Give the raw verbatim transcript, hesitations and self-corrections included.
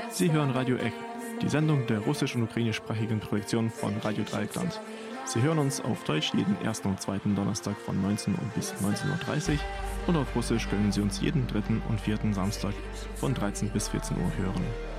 Sie hören Radio Eck, die Sendung der russisch- und ukrainischsprachigen Projektion von Radio Dreieckland. Sie hören uns auf Deutsch jeden ersten und zweiten Donnerstag von neunzehn Uhr bis neunzehn Uhr dreißig und auf Russisch können Sie uns jeden dritten und vierten Samstag von dreizehn bis vierzehn Uhr hören.